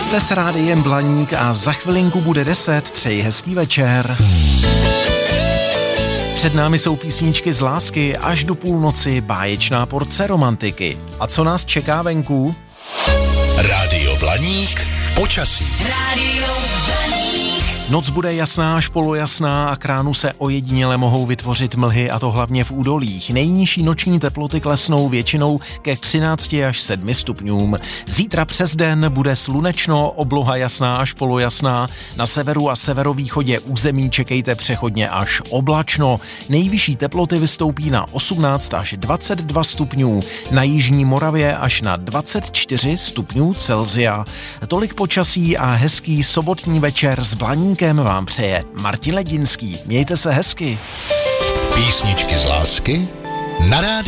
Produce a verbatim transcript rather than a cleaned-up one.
Jste s rádiem Blaník a za chvilinku bude deset. Přeji hezký večer. Před námi jsou písničky z lásky až do půlnoci, báječná porce romantiky. A co nás čeká venku? Rádio Blaník, počasí. Rádio Blaník. Noc bude jasná až polojasná a k ránu se ojediněle mohou vytvořit mlhy, a to hlavně v údolích. Nejnižší noční teploty klesnou většinou ke třinácti až sedmi stupňům. Zítra přes den bude slunečno, obloha jasná až polojasná. Na severu a severovýchodě území čekejte přechodně až oblačno. Nejvyšší teploty vystoupí na osmnáct až dvacet dva stupňů. Na jižní Moravě až na dvacet čtyři stupňů Celsia. Tolik počasí a hezký sobotní večer s Blaníkem vám přeje Martin Ledinský. Mějte se hezky. Písničky z lásky na rádiu